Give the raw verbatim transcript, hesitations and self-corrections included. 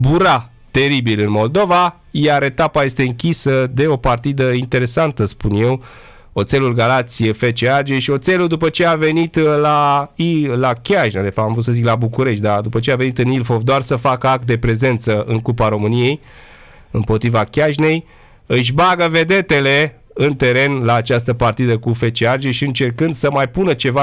bura teribil în Moldova, iar etapa este închisă de o partidă interesantă, spun eu, Oțelul Galați F C Argeș și Oțelul după ce a venit la, la Chiajna, de fapt am vrut să zic la București, dar după ce a venit în Ilfov doar să facă act de prezență în Cupa României împotriva Chiajnei, își bagă vedetele în teren la această partidă cu F C Argeș și încercând să mai pună ceva